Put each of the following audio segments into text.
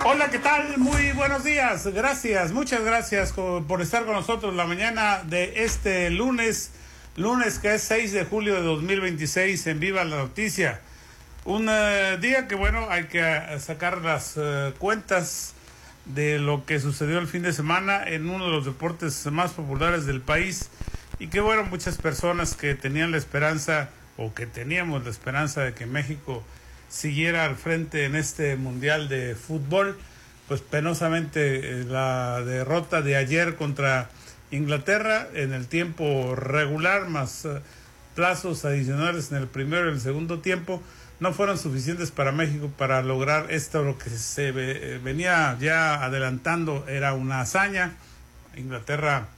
Hola, ¿qué tal? Muy buenos días. Gracias, muchas gracias por estar con nosotros la mañana de este lunes que es 6 de julio de 2026 en Viva la Noticia. Un día que, bueno, hay que sacar las cuentas de lo que sucedió el fin de semana en uno de los deportes más populares del país y que, bueno, muchas personas que tenían la esperanza o que teníamos la esperanza de que México siguiera al frente en este mundial de fútbol, pues penosamente la derrota de ayer contra Inglaterra en el tiempo regular más plazos adicionales en el primero y el segundo tiempo no fueron suficientes para México para lograr esto. Lo que se venía ya adelantando era una hazaña. Inglaterra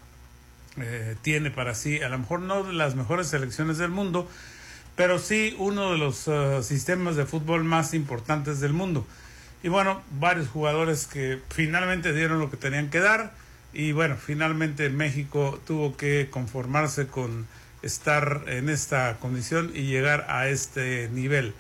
tiene para sí, a lo mejor no de las mejores selecciones del mundo, pero sí uno de los sistemas de fútbol más importantes del mundo. Y bueno, varios jugadores que finalmente dieron lo que tenían que dar. Y bueno, finalmente México tuvo que conformarse con estar en esta condición y llegar a este nivel.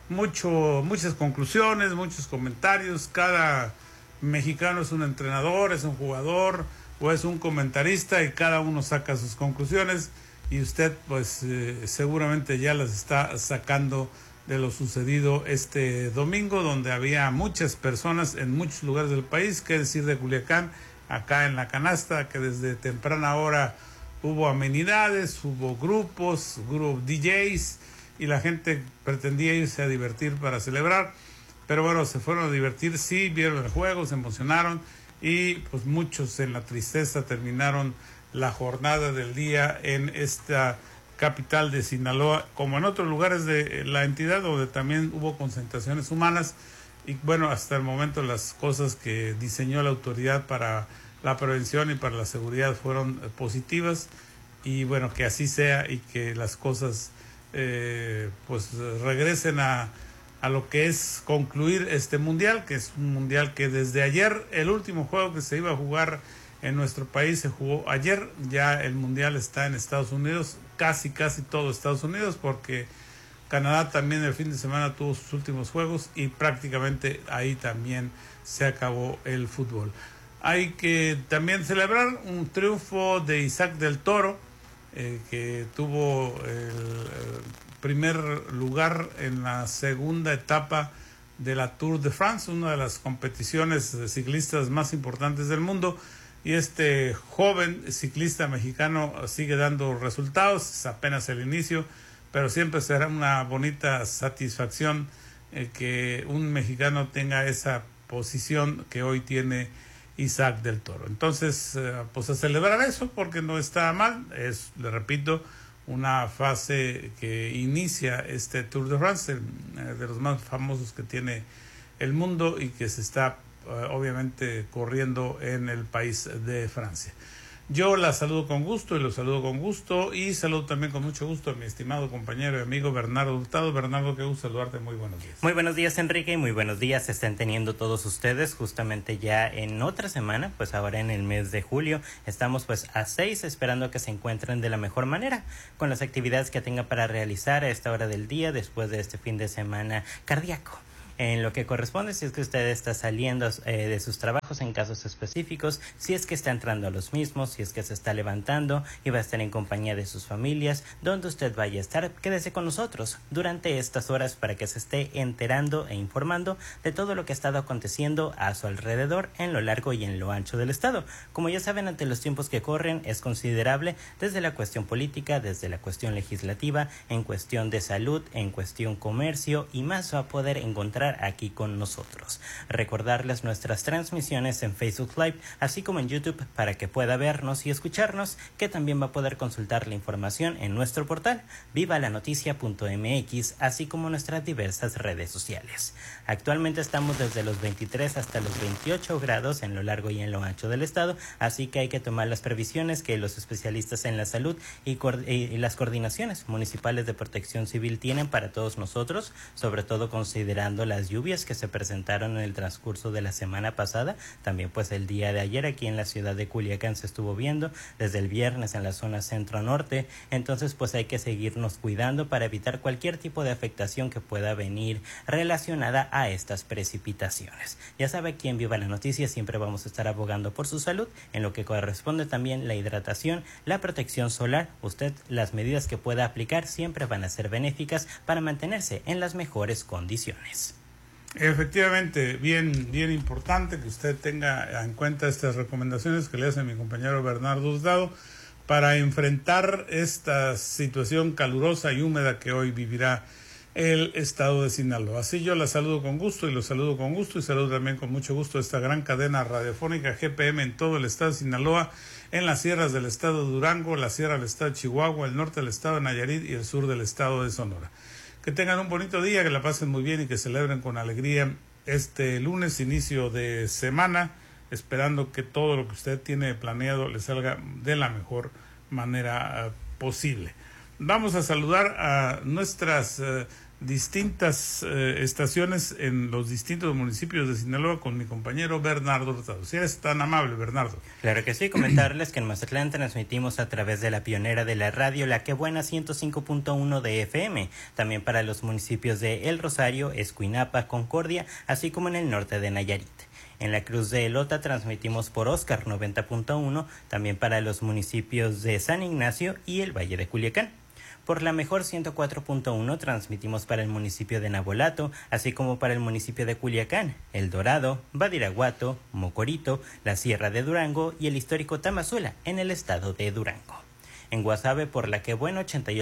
Muchas conclusiones, muchos comentarios. Cada mexicano es un entrenador, es un jugador o es un comentarista y cada uno saca sus conclusiones. Y usted pues seguramente ya las está sacando de lo sucedido este domingo, donde había muchas personas en muchos lugares del país, qué decir de Culiacán, acá en La Canasta, que desde temprana hora hubo amenidades, hubo grupos DJs, y la gente pretendía irse a divertir para celebrar, pero bueno, se fueron a divertir, sí, vieron el juego, se emocionaron, y pues muchos en la tristeza terminaron la jornada del día en esta capital de Sinaloa, como en otros lugares de la entidad donde también hubo concentraciones humanas. Y bueno, hasta el momento las cosas que diseñó la autoridad para la prevención y para la seguridad fueron positivas, y bueno, que así sea y que las cosas pues regresen a lo que es concluir este mundial, que es un mundial que desde ayer, el último juego que se iba a jugar en nuestro país se jugó ayer. Ya el mundial está en Estados Unidos, casi todo Estados Unidos, porque Canadá también el fin de semana tuvo sus últimos juegos y prácticamente ahí también se acabó el fútbol. Hay que también celebrar un triunfo de Isaac del Toro, que tuvo el primer lugar en la segunda etapa de la Tour de France, una de las competiciones ciclistas más importantes del mundo. Y este joven ciclista mexicano sigue dando resultados, es apenas el inicio, pero siempre será una bonita satisfacción que un mexicano tenga esa posición que hoy tiene Isaac del Toro. Entonces, pues a celebrar eso, porque no está mal. Es, le repito, una fase que inicia este Tour de France, de los más famosos que tiene el mundo y que se está obviamente corriendo en el país de Francia. Yo la saludo con gusto y lo saludo con gusto, y saludo también con mucho gusto a mi estimado compañero y amigo Bernardo Hurtado. Bernardo, qué gusto saludarte, muy buenos días. Muy buenos días, Enrique, y muy buenos días estén teniendo todos ustedes, justamente ya en otra semana, pues ahora en el mes de julio, estamos pues a 6, esperando que se encuentren de la mejor manera, con las actividades que tengan para realizar a esta hora del día, después de este fin de semana cardíaco. En lo que corresponde, si es que usted está saliendo de sus trabajos en casos específicos, si es que está entrando a los mismos, si es que se está levantando y va a estar en compañía de sus familias, donde usted vaya a estar, quédese con nosotros durante estas horas para que se esté enterando e informando de todo lo que ha estado aconteciendo a su alrededor en lo largo y en lo ancho del estado. Como ya saben, ante los tiempos que corren es considerable, desde la cuestión política, desde la cuestión legislativa, en cuestión de salud, en cuestión comercio, y más va a poder encontrar aquí con nosotros. Recordarles nuestras transmisiones en Facebook Live, así como en YouTube, para que pueda vernos y escucharnos, que también va a poder consultar la información en nuestro portal vivalanoticia.mx, así como nuestras diversas redes sociales. Actualmente estamos desde los 23 hasta los 28 grados en lo largo y en lo ancho del estado, así que hay que tomar las previsiones que los especialistas en la salud y las coordinaciones municipales de protección civil tienen para todos nosotros, sobre todo considerando la las lluvias que se presentaron en el transcurso de la semana pasada. También pues el día de ayer aquí en la ciudad de Culiacán se estuvo viendo, desde el viernes en la zona centro-norte. Entonces pues hay que seguirnos cuidando para evitar cualquier tipo de afectación que pueda venir relacionada a estas precipitaciones. Ya sabe, aquí en Viva la Noticia siempre vamos a estar abogando por su salud, en lo que corresponde también la hidratación, la protección solar. Usted, las medidas que pueda aplicar siempre van a ser benéficas para mantenerse en las mejores condiciones. Efectivamente, bien importante que usted tenga en cuenta estas recomendaciones que le hace mi compañero Bernardo Hurtado para enfrentar esta situación calurosa y húmeda que hoy vivirá el estado de Sinaloa. Así yo la saludo con gusto y lo saludo con gusto y saludo también con mucho gusto esta gran cadena radiofónica GPM en todo el estado de Sinaloa, en las sierras del estado de Durango, la sierra del estado de Chihuahua, el norte del estado de Nayarit y el sur del estado de Sonora. Que tengan un bonito día, que la pasen muy bien y que celebren con alegría este lunes, inicio de semana, esperando que todo lo que usted tiene planeado le salga de la mejor manera posible. Vamos a saludar a nuestras distintas estaciones en los distintos municipios de Sinaloa con mi compañero Bernardo Hurtado. Si eres tan amable, Bernardo. Claro que sí, comentarles que en Mazatlán transmitimos a través de la pionera de la radio, La Que Buena 105.1 de FM, también para los municipios de El Rosario, Escuinapa, Concordia, así como en el norte de Nayarit. En la Cruz de Elota transmitimos por Oscar 90.1, también para los municipios de San Ignacio y el Valle de Culiacán. Por la Mejor 104.1 transmitimos para el municipio de Navolato, así como para el municipio de Culiacán, El Dorado, Badiraguato, Mocorito, la Sierra de Durango y el histórico Tamazula en el estado de Durango. En Guasave, por La Que Buena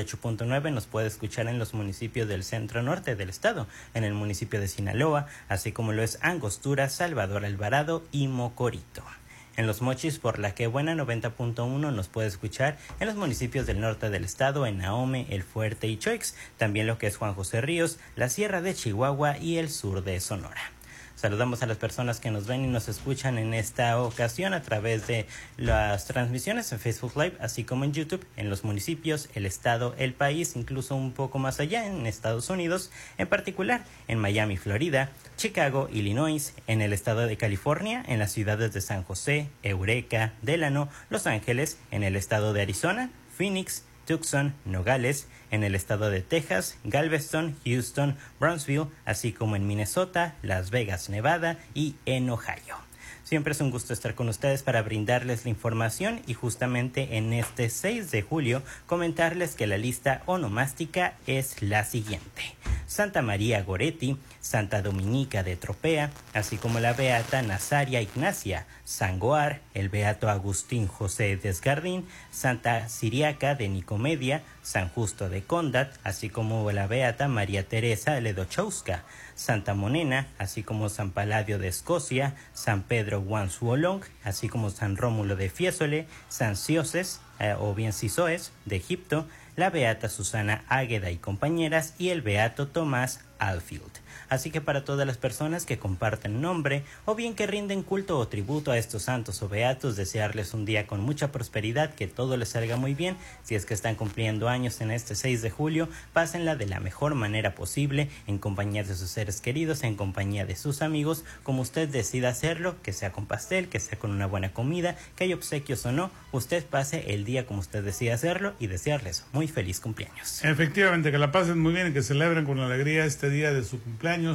88.9 nos puede escuchar en los municipios del centro norte del estado, en el municipio de Sinaloa, así como lo es Angostura, Salvador Alvarado y Mocorito. En Los Mochis, por La Que Buena 90.1 nos puede escuchar en los municipios del norte del estado, en Ahome, El Fuerte y Choix, también lo que es Juan José Ríos, la Sierra de Chihuahua y el sur de Sonora. Saludamos a las personas que nos ven y nos escuchan en esta ocasión a través de las transmisiones en Facebook Live, así como en YouTube, en los municipios, el estado, el país, incluso un poco más allá en Estados Unidos, en particular en Miami, Florida, Chicago, Illinois, en el estado de California, en las ciudades de San José, Eureka, Delano, Los Ángeles, en el estado de Arizona, Phoenix, Tucson, Nogales, en el estado de Texas, Galveston, Houston, Brownsville, así como en Minnesota, Las Vegas, Nevada y en Ohio. Siempre es un gusto estar con ustedes para brindarles la información y justamente en este 6 de julio comentarles que la lista onomástica es la siguiente: Santa María Goretti, Santa Dominica de Tropea, así como la Beata Nazaria Ignacia, San Goar, el Beato Agustín José Desgardín, Santa Siriaca de Nicomedia, San Justo de Condat, así como la Beata María Teresa Ledochowska, Santa Monena, así como San Paladio de Escocia, San Pedro Guanzuolong, así como San Rómulo de Fiesole, San Sioses, o bien Sisoes, de Egipto, la Beata Susana Águeda y compañeras y el Beato Tomás Alfield. Así que para todas las personas que comparten nombre o bien que rinden culto o tributo a estos santos o beatos, desearles un día con mucha prosperidad, que todo les salga muy bien. Si es que están cumpliendo años en este 6 de julio, pásenla de la mejor manera posible, en compañía de sus seres queridos, en compañía de sus amigos, como usted decida hacerlo, que sea con pastel, que sea con una buena comida, que haya obsequios o no, usted pase el día como usted decida hacerlo y desearles muy feliz cumpleaños. Efectivamente, que la pasen muy bien y que celebren con alegría este día de su cumpleaños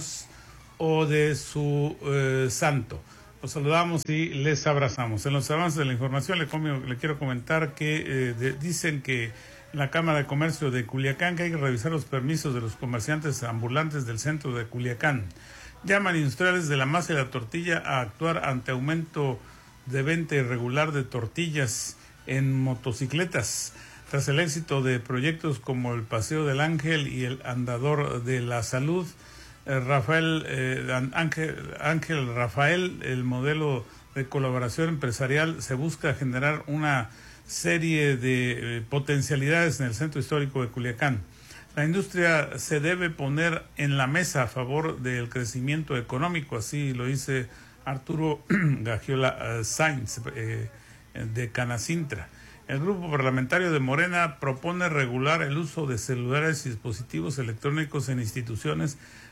o de su santo. Los saludamos y les abrazamos. En los avances de la información le quiero comentar que dicen que la Cámara de Comercio de Culiacán que hay que revisar los permisos de los comerciantes ambulantes del centro de Culiacán. Llaman industriales de la masa y la tortilla a actuar ante aumento de venta irregular de tortillas en motocicletas. Tras el éxito de proyectos como el Paseo del Ángel y el Andador de la Salud, Ángel Rafael, el modelo de colaboración empresarial, se busca generar una serie de potencialidades en el centro histórico de Culiacán. La industria se debe poner en la mesa a favor del crecimiento económico, así lo dice Arturo Gagiola Sainz de Canacintra. El grupo parlamentario de Morena propone regular el uso de celulares y dispositivos electrónicos en instituciones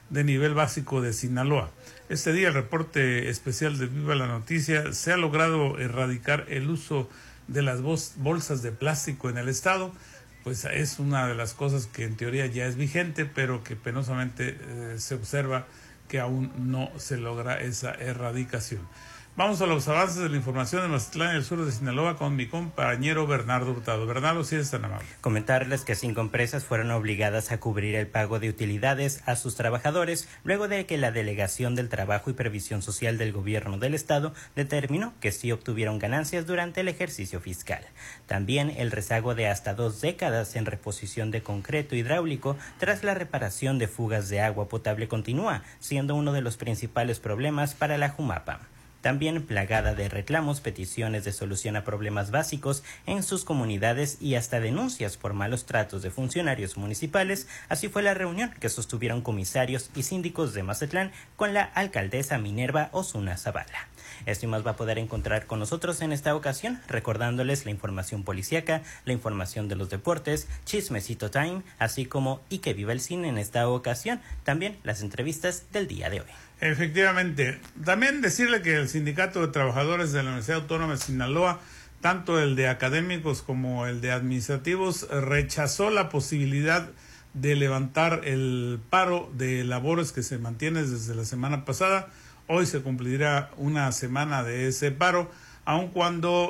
de nivel básico de Sinaloa. Este día, el reporte especial de Viva la Noticia, se ha logrado erradicar el uso de las bolsas de plástico en el estado. Pues es una de las cosas que en teoría ya es vigente, pero que penosamente se observa que aún no se logra esa erradicación. Vamos a los avances de la información de Mazatlán y el sur de Sinaloa con mi compañero Bernardo Hurtado. Bernardo, si es tan amable. Comentarles que 5 empresas fueron obligadas a cubrir el pago de utilidades a sus trabajadores luego de que la Delegación del Trabajo y Previsión Social del Gobierno del Estado determinó que sí obtuvieron ganancias durante el ejercicio fiscal. También el rezago de hasta 2 décadas en reposición de concreto hidráulico tras la reparación de fugas de agua potable continúa, siendo uno de los principales problemas para la Jumapa. También plagada de reclamos, peticiones de solución a problemas básicos en sus comunidades y hasta denuncias por malos tratos de funcionarios municipales. Así fue la reunión que sostuvieron comisarios y síndicos de Mazatlán con la alcaldesa Minerva Osuna Zavala. Esto y más va a poder encontrar con nosotros en esta ocasión, recordándoles la información policíaca, la información de los deportes, Chismecito Time, así como Y que viva el cine en esta ocasión, también las entrevistas del día de hoy. Efectivamente. También decirle que el Sindicato de Trabajadores de la Universidad Autónoma de Sinaloa, tanto el de académicos como el de administrativos, rechazó la posibilidad de levantar el paro de labores que se mantiene desde la semana pasada. Hoy se cumplirá una semana de ese paro, aun cuando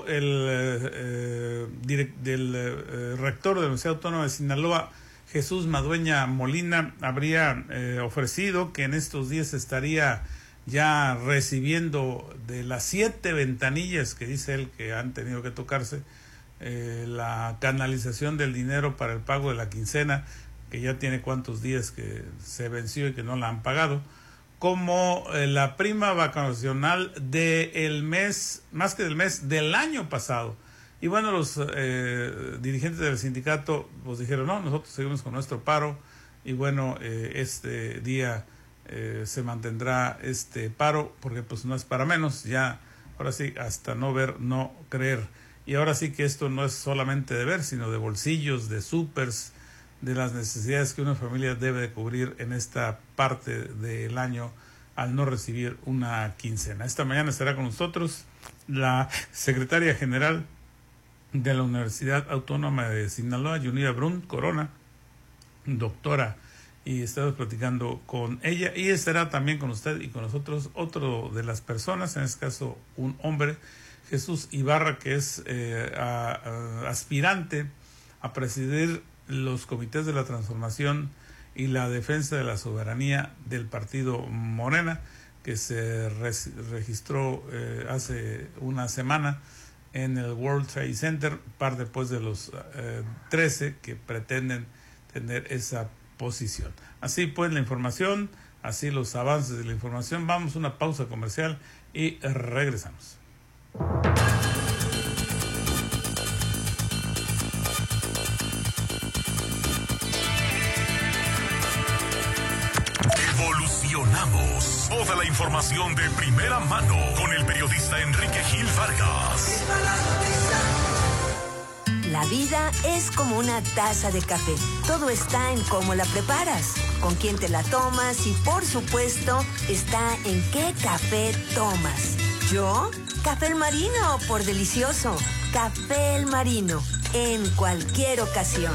el rector de la Universidad Autónoma de Sinaloa, Jesús Madueña Molina, habría ofrecido que en estos días estaría ya recibiendo de las 7 ventanillas que dice él que han tenido que tocarse, la canalización del dinero para el pago de la quincena, que ya tiene cuántos días que se venció y que no la han pagado, como la prima vacacional del mes, más que del mes, del año pasado. Y bueno, los dirigentes del sindicato pues dijeron, no, nosotros seguimos con nuestro paro y bueno, este día se mantendrá este paro porque pues no es para menos, ya ahora sí, hasta no ver, no creer. Y ahora sí que esto no es solamente de ver, sino de bolsillos, de súpers, de las necesidades que una familia debe de cubrir en esta parte del año al no recibir una quincena. Esta mañana estará con nosotros la secretaria general de la Universidad Autónoma de Sinaloa, Yunira Brun Corona, doctora, y estamos platicando con ella, y estará también con usted y con nosotros otro de las personas, en este caso un hombre, Jesús Ibarra, que es aspirante a presidir los comités de la transformación y la defensa de la soberanía del partido Morena, que se registró hace una semana en el World Trade Center, par después de los 13 que pretenden tener esa posición. Así pues la información, así los avances de la información. Vamos a una pausa comercial y regresamos. Evolucionamos. Toda la información de primera mano con el periodista Enrique Gil Vargas. La vida es como una taza de café. Todo está en cómo la preparas, con quién te la tomas y, por supuesto, está en qué café tomas. Yo, Café El Marino, por delicioso. Café El Marino, en cualquier ocasión.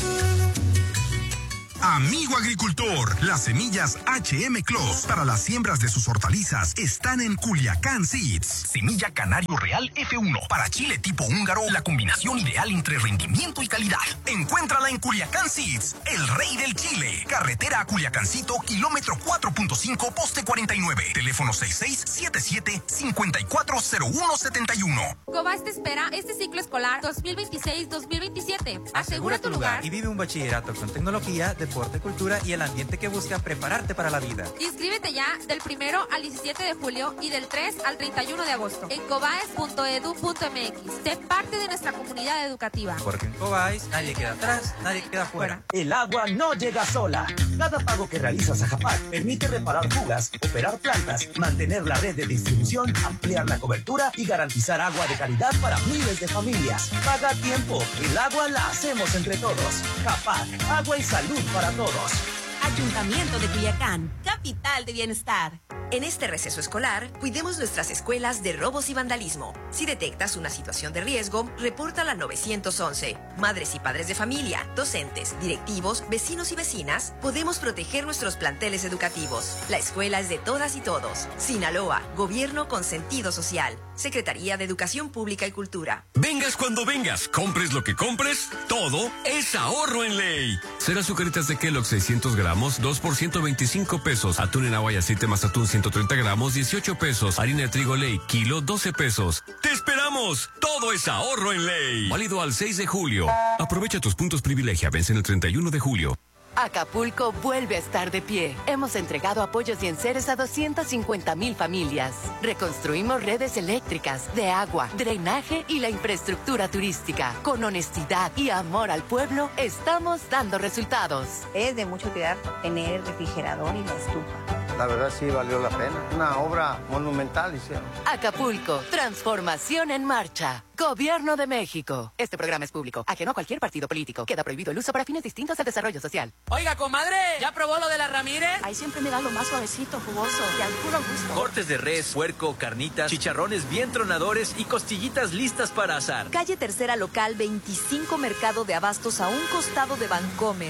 Amigo agricultor, las semillas HM Clos para las siembras de sus hortalizas están en Culiacán Seeds. Semilla Canario Real F1 para chile tipo húngaro, la combinación ideal entre rendimiento y calidad. Encuéntrala en Culiacán Seeds, el rey del chile. Carretera a Culiacancito, kilómetro 4.5, poste 49. Teléfono 6677-540171. Cobas te espera este ciclo escolar 2026-2027. Asegura tu lugar y vive un bachillerato con tecnología, deporte, cultura y el ambiente que busca prepararte para la vida. Inscríbete ya del 1 al 17 de julio y del 3 al 31 de agosto en cobaes.edu.mx. Sé parte de nuestra comunidad educativa. Porque en Cobais nadie queda atrás, nadie queda fuera. El agua no llega sola. Cada pago que realizas a Japac permite reparar fugas, operar plantas, mantener la red de distribución, ampliar la cobertura y garantizar agua de calidad para miles de familias. Paga a tiempo. El agua la hacemos entre todos. Japac, agua y salud para todos. Ayuntamiento de Culiacán, capital de bienestar. En este receso escolar, cuidemos nuestras escuelas de robos y vandalismo. Si detectas una situación de riesgo, repórtala al 911. Madres y padres de familia, docentes, directivos, vecinos y vecinas, podemos proteger nuestros planteles educativos. La escuela es de todas y todos. Sinaloa, gobierno con sentido social. Secretaría de Educación Pública y Cultura. Vengas cuando vengas, compres lo que compres, todo es ahorro en Ley. Cero azucaritas de Kellogg 600 gramos, 2 por 125 pesos. Atún en agua y aceite más atún 130 gramos, 18 pesos. Harina de trigo Ley, kilo, 12 pesos. ¡Te esperamos! Todo es ahorro en Ley. Válido al 6 de julio. Aprovecha tus puntos privilegia, vencen el 31 de julio. Acapulco vuelve a estar de pie. Hemos entregado apoyos y enseres a 250,000 familias. Reconstruimos redes eléctricas, de agua, drenaje y la infraestructura turística. Con honestidad y amor al pueblo, estamos dando resultados. Es de mucho cuidar tener refrigerador y la estufa. La verdad sí valió la pena. Una obra monumental hicieron. Acapulco, transformación en marcha. Gobierno de México. Este programa es público, ajeno a cualquier partido político. Queda prohibido el uso para fines distintos al desarrollo social. Oiga, comadre, ¿ya probó lo de la Ramírez? Ahí siempre me da lo más suavecito, jugoso, de al puro gusto. Cortes de res, puerco, carnitas, chicharrones bien tronadores y costillitas listas para asar. Calle Tercera Local 25, Mercado de Abastos, a un costado de Vancomer.